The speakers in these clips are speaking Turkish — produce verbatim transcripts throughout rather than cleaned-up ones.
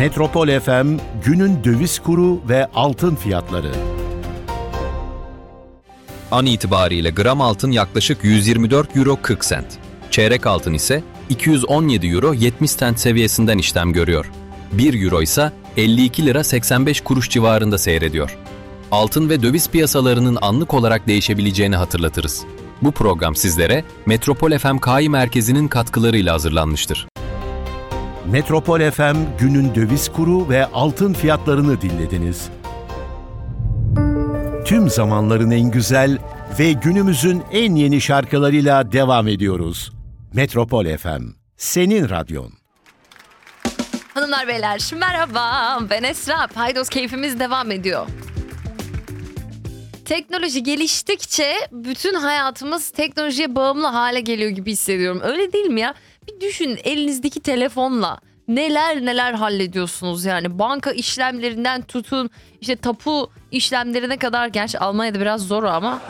Metropol F M günün döviz kuru ve altın fiyatları. An itibariyle gram altın yaklaşık yüz yirmi dört euro kırk sent. Çeyrek altın ise iki yüz on yedi euro yetmiş sent seviyesinden işlem görüyor. bir euro ise elli iki lira seksen beş kuruş civarında seyrediyor. Altın ve döviz piyasalarının anlık olarak değişebileceğini hatırlatırız. Bu program sizlere Metropol F M K I merkezinin katkılarıyla hazırlanmıştır. Metropol F M günün döviz kuru ve altın fiyatlarını dinlediniz. Tüm zamanların en güzel ve günümüzün en yeni şarkılarıyla devam ediyoruz. Metropol F M, senin radyon. Hanımlar beyler merhaba, ben Esra. Paydos keyfimiz devam ediyor. Teknoloji geliştikçe bütün hayatımız teknolojiye bağımlı hale geliyor gibi hissediyorum. Öyle değil mi ya? Bir düşünün, elinizdeki telefonla neler neler hallediyorsunuz yani. Banka işlemlerinden tutun işte tapu işlemlerine kadar. Gerçi Almanya'da biraz zor ama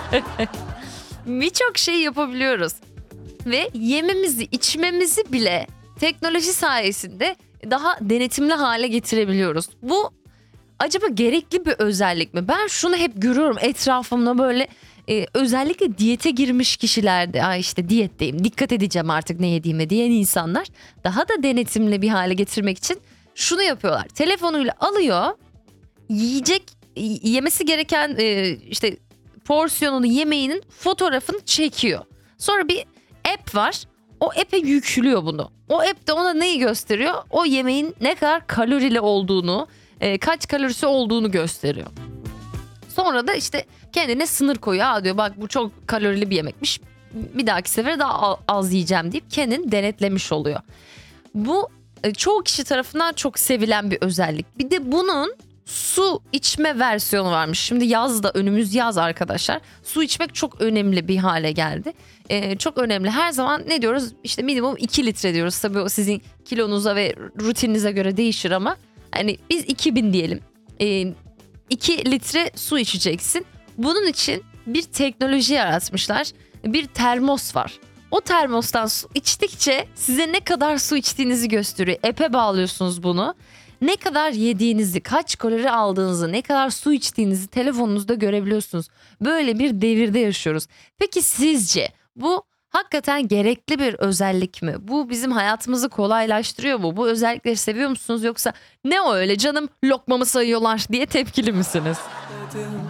birçok şey yapabiliyoruz. Ve yememizi içmemizi bile teknoloji sayesinde daha denetimli hale getirebiliyoruz. Bu acaba gerekli bir özellik mi? Ben şunu hep görüyorum etrafımda, böyle e, özellikle diyete girmiş kişilerde, ay işte diyetteyim, dikkat edeceğim artık ne yediğime diyen insanlar daha da denetimli bir hale getirmek için şunu yapıyorlar. Telefonuyla alıyor, yiyecek yemesi gereken e, işte porsiyonunu, yemeğinin fotoğrafını çekiyor. Sonra bir app var. O app'e yüklüyor bunu. O app de ona neyi gösteriyor? O yemeğin ne kadar kalorili olduğunu, e, kaç kalorisi olduğunu gösteriyor. Sonra da işte kendine sınır koyuyor. Aa diyor, bak bu çok kalorili bir yemekmiş. Bir dahaki sefere daha az yiyeceğim deyip kendini denetlemiş oluyor. Bu e, çoğu kişi tarafından çok sevilen bir özellik. Bir de bunun su içme versiyonu varmış. Şimdi yaz da, önümüz yaz arkadaşlar. Su içmek çok önemli bir hale geldi. Ee, çok önemli. Her zaman ne diyoruz? İşte minimum iki litre diyoruz. Tabii o sizin kilonuza ve rutininize göre değişir ama hani biz iki bin diyelim. Ee, iki litre su içeceksin. Bunun için bir teknoloji yaratmışlar. Bir termos var. O termostan su içtikçe size ne kadar su içtiğinizi gösteriyor. App'e bağlıyorsunuz bunu. Ne kadar yediğinizi, kaç kalori aldığınızı, ne kadar su içtiğinizi telefonunuzda görebiliyorsunuz. Böyle bir devirde yaşıyoruz. Peki sizce bu hakikaten gerekli bir özellik mi? Bu bizim hayatımızı kolaylaştırıyor mu? Bu özellikleri seviyor musunuz, yoksa ne o öyle canım lokmamı sayıyorlar diye tepkili misiniz?